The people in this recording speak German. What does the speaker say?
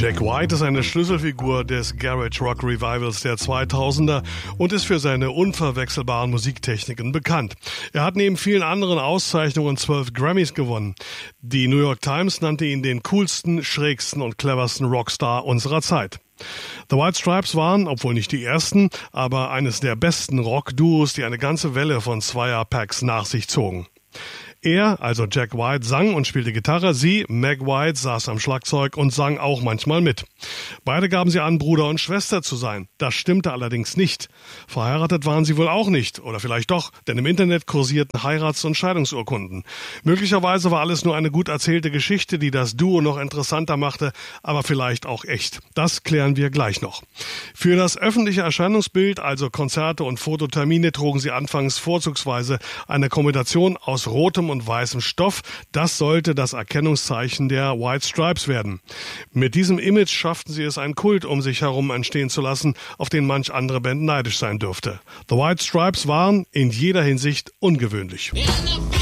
Jack White ist eine Schlüsselfigur des Garage Rock Revivals der 2000er und ist für seine unverwechselbaren Musiktechniken bekannt. Er hat neben vielen anderen Auszeichnungen 12 Grammys gewonnen. Die New York Times nannte ihn den coolsten, schrägsten und cleversten Rockstar unserer Zeit. The White Stripes waren, obwohl nicht die ersten, aber eines der besten Rock-Duos, die eine ganze Welle von Zweierpacks nach sich zogen. Er, also Jack White, sang und spielte Gitarre. Sie, Meg White, saß am Schlagzeug und sang auch manchmal mit. Beide gaben sie an, Bruder und Schwester zu sein. Das stimmte allerdings nicht. Verheiratet waren sie wohl auch nicht. Oder vielleicht doch, denn im Internet kursierten Heirats- und Scheidungsurkunden. Möglicherweise war alles nur eine gut erzählte Geschichte, die das Duo noch interessanter machte, aber vielleicht auch echt. Das klären wir gleich noch. Für das öffentliche Erscheinungsbild, also Konzerte und Fototermine, trugen sie anfangs vorzugsweise eine Kombination aus rotem und weißem Stoff. Das sollte das Erkennungszeichen der White Stripes werden. Mit diesem Image schafften sie es, einen Kult um sich herum entstehen zu lassen, auf den manch andere Band neidisch sein dürfte. The White Stripes waren in jeder Hinsicht ungewöhnlich.